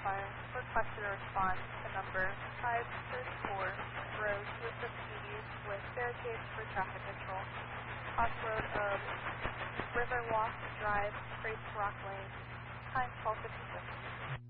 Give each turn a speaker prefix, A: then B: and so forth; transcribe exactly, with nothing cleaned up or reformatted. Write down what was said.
A: fire, requested a response to number five thirty-four, road to assist duties with barricades for traffic control. Crossroad of Riverwalk Drive, Grace Rock Lane, time twelve fifty-six.